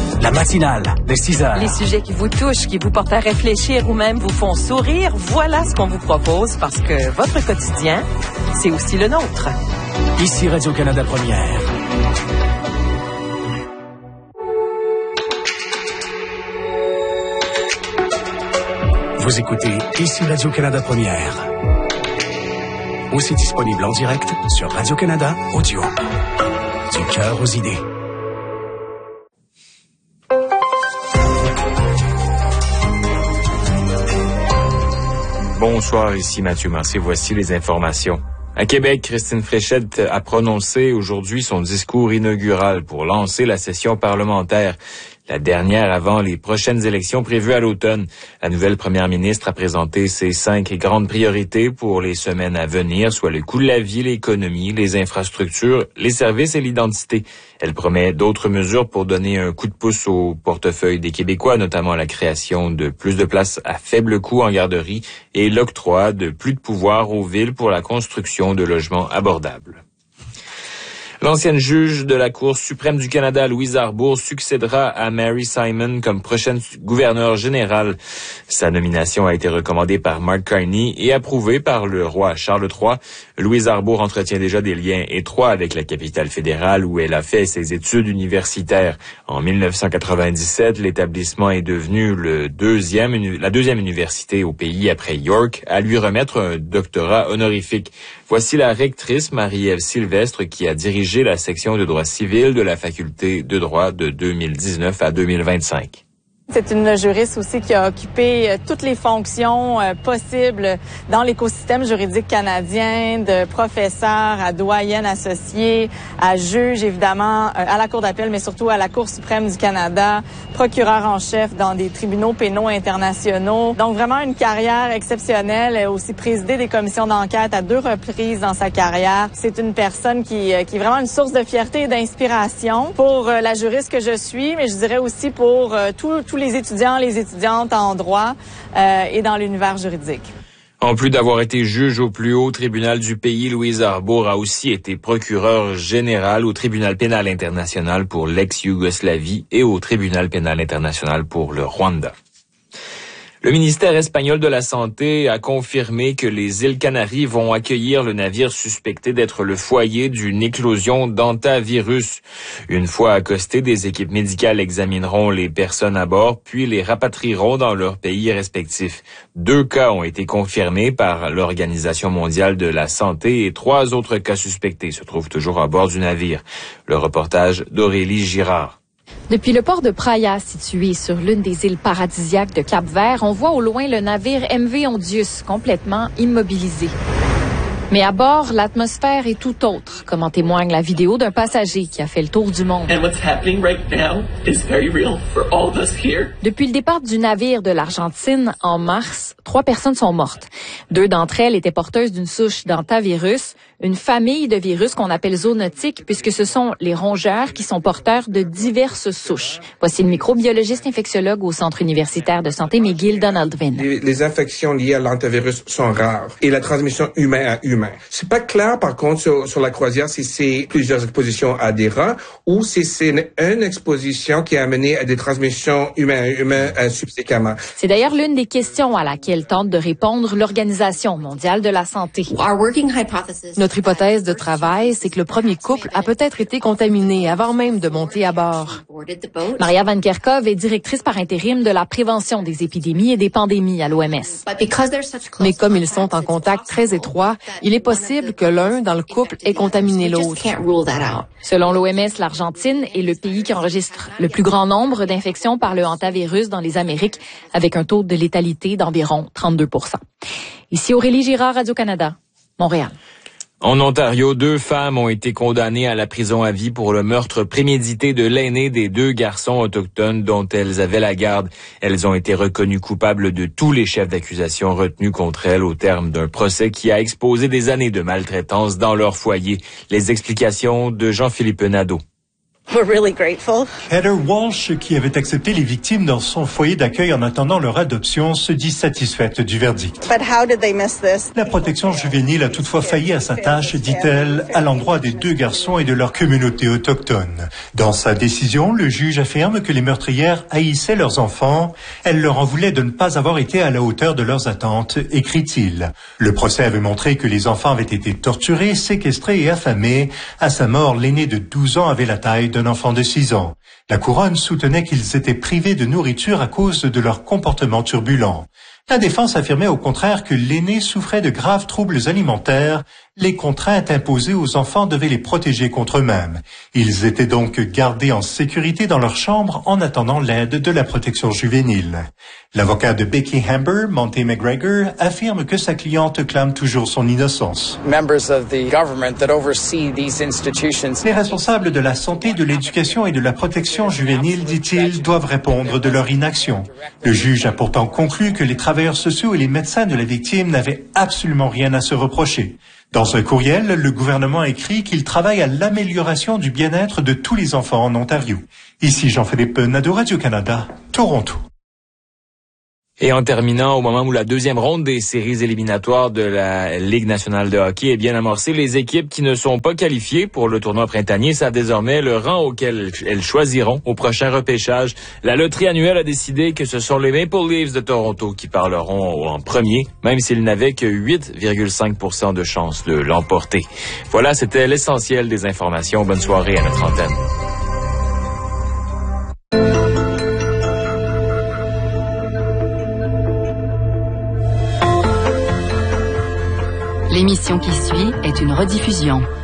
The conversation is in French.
La matinale de 6 heures. Les sujets qui vous touchent, qui vous portent à réfléchir ou même vous font sourire, voilà ce qu'on vous propose parce que votre quotidien, c'est aussi le nôtre. Ici Radio-Canada Première. Vous écoutez Ici Radio-Canada Première. Aussi disponible en direct sur Radio-Canada Audio. Du cœur aux idées. Bonsoir, ici Mathieu Massé. Voici les informations. À Québec, Christine Fréchette a prononcé aujourd'hui son discours inaugural pour lancer la session parlementaire. La dernière avant les prochaines élections prévues à l'automne. La nouvelle première ministre a présenté ses 5 grandes priorités pour les semaines à venir, soit le coût de la vie, l'économie, les infrastructures, les services et l'identité. Elle promet d'autres mesures pour donner un coup de pouce au portefeuille des Québécois, notamment la création de plus de places à faible coût en garderie et l'octroi de plus de pouvoir aux villes pour la construction de logements abordables. L'ancienne juge de la Cour suprême du Canada, Louise Arbour, succédera à Mary Simon comme prochaine gouverneure générale. Sa nomination a été recommandée par Mark Carney et approuvée par le roi Charles III. Louise Arbour entretient déjà des liens étroits avec la capitale fédérale où elle a fait ses études universitaires. En 1997, l'établissement est devenu la deuxième université au pays après York à lui remettre un doctorat honorifique. Voici la rectrice Marie-Ève Sylvestre qui a dirigé la section de droit civil de la faculté de droit de 2019 à 2025. C'est une juriste aussi qui a occupé toutes les fonctions possibles dans l'écosystème juridique canadien, de professeur à doyenne associée, à juge évidemment, à la Cour d'appel, mais surtout à la Cour suprême du Canada, procureur en chef dans des tribunaux pénaux internationaux. Donc vraiment une carrière exceptionnelle. Elle a aussi présidé des commissions d'enquête à 2 reprises dans sa carrière. C'est une personne qui est vraiment une source de fierté et d'inspiration pour la juriste que je suis, mais je dirais aussi pour tous les étudiants, les étudiantes en droit et dans l'univers juridique. En plus d'avoir été juge au plus haut tribunal du pays, Louise Arbour a aussi été procureure générale au tribunal pénal international pour l'ex-Yougoslavie et au tribunal pénal international pour le Rwanda. Le ministère espagnol de la Santé a confirmé que les îles Canaries vont accueillir le navire suspecté d'être le foyer d'une éclosion d'hantavirus. Une fois accostés, des équipes médicales examineront les personnes à bord, puis les rapatrieront dans leurs pays respectifs. 2 cas ont été confirmés par l'Organisation mondiale de la santé et 3 autres cas suspectés se trouvent toujours à bord du navire. Le reportage d'Aurélie Girard. Depuis le port de Praia, situé sur l'une des îles paradisiaques de Cap-Vert, on voit au loin le navire MV Ondius, complètement immobilisé. Mais à bord, l'atmosphère est tout autre, comme en témoigne la vidéo d'un passager qui a fait le tour du monde. Depuis le départ du navire de l'Argentine en mars, 3 personnes sont mortes. 2 d'entre elles étaient porteuses d'une souche d'hantavirus, une famille de virus qu'on appelle zoonotiques, puisque ce sont les rongeurs qui sont porteurs de diverses souches. Voici le microbiologiste infectiologue au Centre universitaire de santé McGill, Donald Vinn. Les infections liées à l'hantavirus sont rares et la transmission humain à humain. C'est pas clair, par contre, sur la croisière, si c'est plusieurs expositions à des rats ou si c'est une exposition qui a amené à des transmissions humain à humain subséquemment. C'est d'ailleurs l'une des questions à laquelle tente de répondre l'Organisation mondiale de la santé. Notre hypothèse de travail, c'est que le premier couple a peut-être été contaminé avant même de monter à bord. Maria Van Kerkhove est directrice par intérim de la prévention des épidémies et des pandémies à l'OMS. Mais comme ils sont en contact très étroit, il est possible que l'un dans le couple ait contaminé l'autre. Selon l'OMS, l'Argentine est le pays qui enregistre le plus grand nombre d'infections par le hantavirus dans les Amériques, avec un taux de létalité d'environ 32%. Ici Aurélie Girard, Radio-Canada, Montréal. En Ontario, 2 femmes ont été condamnées à la prison à vie pour le meurtre prémédité de l'aîné des 2 garçons autochtones dont elles avaient la garde. Elles ont été reconnues coupables de tous les chefs d'accusation retenus contre elles au terme d'un procès qui a exposé des années de maltraitance dans leur foyer. Les explications de Jean-Philippe Nadeau. Heather Walsh, qui avait accepté les victimes dans son foyer d'accueil en attendant leur adoption, se dit satisfaite du verdict. La protection juvénile a toutefois failli à sa tâche, dit-elle, à l'endroit des 2 garçons et de leur communauté autochtone. Dans sa décision, le juge affirme que les meurtrières haïssaient leurs enfants. Elle leur en voulait de ne pas avoir été à la hauteur de leurs attentes, écrit-il. Le procès avait montré que les enfants avaient été torturés, séquestrés et affamés. À sa mort, l'aîné de 12 ans avait la taille d'un enfant de 6 ans. La couronne soutenait qu'ils étaient privés de nourriture à cause de leur comportement turbulent. La défense affirmait au contraire que l'aîné souffrait de graves troubles alimentaires. Les contraintes imposées aux enfants devaient les protéger contre eux-mêmes. Ils étaient donc gardés en sécurité dans leur chambre en attendant l'aide de la protection juvénile. L'avocat de Becky Hamber, Monty McGregor, affirme que sa cliente clame toujours son innocence. Les responsables de la santé, de l'éducation et de la protection juvénile, dit-il, doivent répondre de leur inaction. Le juge a pourtant conclu que les travailleurs sociaux et les médecins de la victime n'avaient absolument rien à se reprocher. Dans un courriel, le gouvernement a écrit qu'il travaille à l'amélioration du bien-être de tous les enfants en Ontario. Ici Jean-Philippe Nadeau, Radio-Canada, Toronto. Et en terminant, au moment où la 2e ronde des séries éliminatoires de la Ligue nationale de hockey est bien amorcée, les équipes qui ne sont pas qualifiées pour le tournoi printanier savent désormais le rang auquel elles choisiront au prochain repêchage. La loterie annuelle a décidé que ce sont les Maple Leafs de Toronto qui parleront en premier, même s'ils n'avaient que 8,5% de chance de l'emporter. Voilà, c'était l'essentiel des informations. Bonne soirée à notre antenne. L'émission qui suit est une rediffusion.